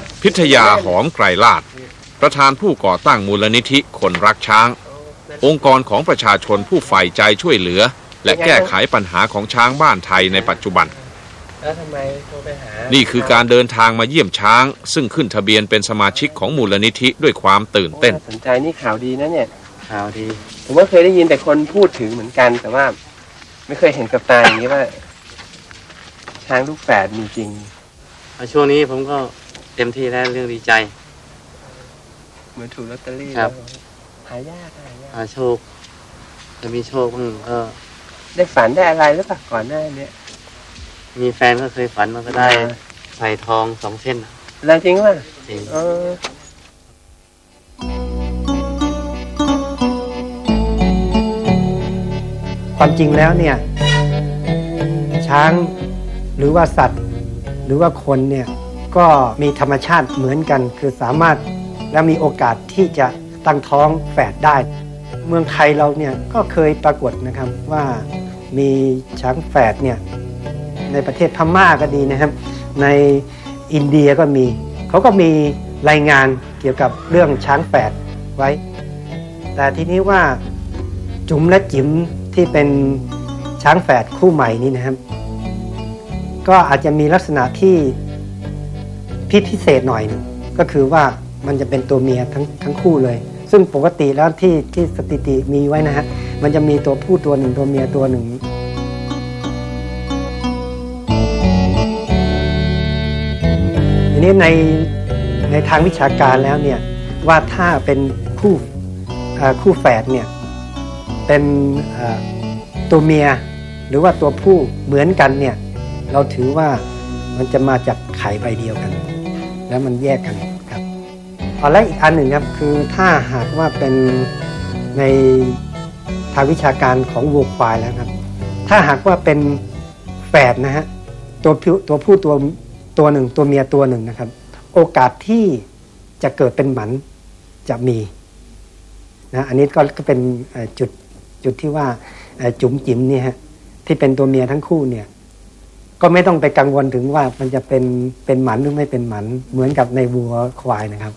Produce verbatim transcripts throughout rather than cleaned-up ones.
พิทยาหอมไกรลาภประธานผู้ก่อตั้งมูลนิธิคนรักช้างองค์กรของประชาชนผู้ใฝ่ใจช่วยเหลือและแก้ไขปัญหาของช้างบ้านไทยในปัจจุบันนี่คือการเดินทางมาเยี่ยมช้างซึ่งขึ้นทะเบียนเป็นสมาชิกของมูลนิธิด้วยความตื่นเต้นสนใจนี่ข่าวดีนะเนี่ยข่าวดีผมก็เคยได้ยินแต่คนพูดถึงเหมือนกันแต่ว่าไม่เคยเห็นกับตาอย่างนี้ว่าช้างลูกแฝดมีจริงช่วงนี้ผมก็เต็มที่แล้วเรื่องดีใจเหมือนถูกลอตเตอรี่ครับหายากหายากหาโชคจะมีโชคบ้างเออได้ฝันได้อะไรหรือเปล่าก่อนหน้านี้มีแฟนก็เคยฝันมันก็ได้ใส่ทองสองเส้นแล้วจริงป่ะจริงความจริงแล้วเนี่ยช้างหรือว่าสัตว์หรือว่าคนเนี่ยก็มีธรรมชาติเหมือนกันคือสามารถและมีโอกาสที่จะตั้งท้องแฝดได้เมืองไทยเราเนี่ยก็เคยปรากฏนะครับว่ามีช้างแฝดเนี่ยในประเทศพม่าก็ดีนะครับในอินเดียก็มีเขาก็มีรายงานเกี่ยวกับเรื่องช้างแฝดไว้แต่ทีนี้ว่าจุ๋มและจิ๋มที่เป็นช้างแฝดคู่ใหม่นี้นะครับก็อาจจะมีลักษณะที่พิเศษหน่อยนึงก็คือว่ามันจะเป็นตัวเมียทั้งทั้งคู่เลยซึ่งปกติแล้วที่ที่สถิติมีไว้นะฮะมันจะมีตัวผู้ตัวหนึ่งตัวเมียตัวหนึ่งทีนี้ในในทางวิชาการแล้วเนี่ยว่าถ้าเป็นคู่คู่แฝดเนี่ยเป็นตัวเมียหรือว่าตัวผู้เหมือนกันเนี่ยเราถือว่ามันจะมาจากไข่ใบเดียวกันแล้วมันแยกกันครับเอาและอีกอันหนึ่งครับคือถ้าหากว่าเป็นในทางวิชาการของวัวควายแล้วครับถ้าหากว่าเป็นแฝดนะฮะตัวผู้ตัวผู้ตัวตัวหนึ่งตัวเมียตัวหนึ่งนะครับโอกาสที่จะเกิดเป็นหมันจะมีนะอันนี้ก็ก็เป็นจุดจุดที่ว่าจุ๋มจิ๋มเนี่ยฮะที่เป็นตัวเมียทั้งคู่เนี่ยก็ไม่ต้องไปกังวลถึงว่ามันจะเป็นเป็นหมันหรือไม่เป็นหมันเหมือนกับในวัวควายนะครับ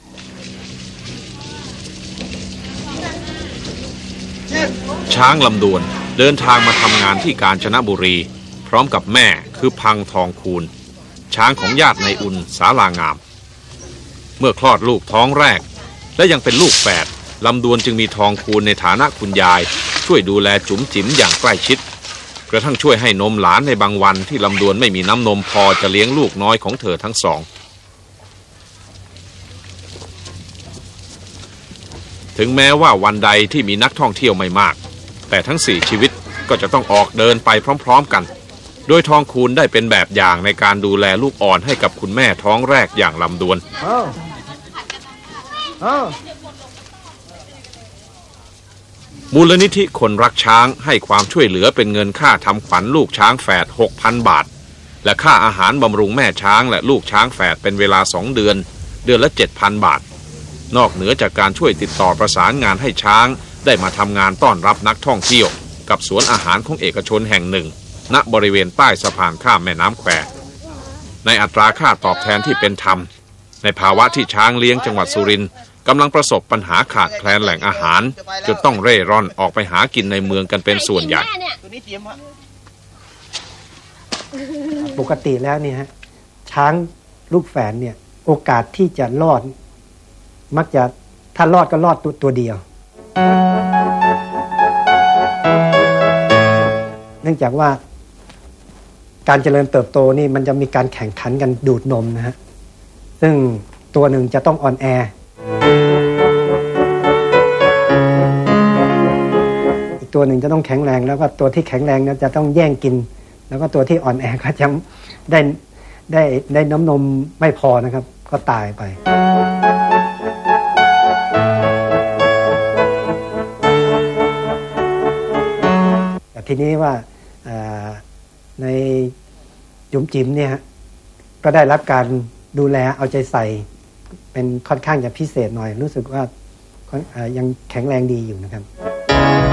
ช้างลำดวนเดินทางมาทำงานที่กาญจนบุรีพร้อมกับแม่คือพังทองคูณช้างของญาตินายอุ่นสาลางามเมื่อคลอดลูกท้องแรกและยังเป็นลูกแฝดลำดวนจึงมีทองคูณในฐานะคุณยายช่วยดูแลจุ๋มจิ๋มอย่างใกล้ชิดกระทั่งช่วยให้นมหลานในบางวันที่ลำดวนไม่มีน้ำนมพอจะเลี้ยงลูกน้อยของเธอทั้งสองถึงแม้ว่าวันใดที่มีนักท่องเที่ยวไม่มากแต่ทั้งสี่ชีวิตก็จะต้องออกเดินไปพร้อมๆกันโดยทองคูณได้เป็นแบบอย่างในการดูแลลูกอ่อนให้กับคุณแม่ท้องแรกอย่างลำดวนมูลนิธิคนรักช้างให้ความช่วยเหลือเป็นเงินค่าทำขวัญลูกช้างแฝด หกพัน บาทและค่าอาหารบำรุงแม่ช้างและลูกช้างแฝดเป็นเวลาสองเดือนเดือนละ เจ็ดพัน บาทนอกเหนือจากการช่วยติดต่อประสานงานให้ช้างได้มาทำงานต้อนรับนักท่องเที่ยวกับสวนอาหารของเอกชนแห่งหนึ่งณบริเวณใต้สะพานข้ามแม่น้ำแควในอัตราค่าตอบแทนที่เป็นธรรมในภาวะที่ช้างเลี้ยงจังหวัดสุรินทร์กำลังประสบปัญหาขาดแคลนแหล่งอาหารจนต้องเร่ร่อนออกไปหากินในเมืองกันเป็นส่วนใหญ่ปกติแล้วเนี่ยฮะช้างลูกแฝดเนี่ยโอกาสที่จะรอดมักจะถ้ารอดก็รอดตัวตัวเดียวเนื่องจากว่าการเจริญเติบโตนี่มันจะมีการแข่งขันกันดูดนมนะฮะซึ่งตัวหนึ่งจะต้องอ่อนแออีกตัวหนึ่งจะต้องแข็งแรงแล้วก็ตัวที่แข็งแรงนั้นจะต้องแย่งกินแล้วก็ตัวที่อ่อนแอก็จะได้ได้ได้น้ำนมไม่พอนะครับก็ตายไปแต่ทีนี้ว่าในจุ๋มจิ๋มเนี่ยก็ได้รับการดูแลเอาใจใส่เป็นค่อนข้างจะพิเศษหน่อยรู้สึกว่ายังแข็งแรงดีอยู่นะครับ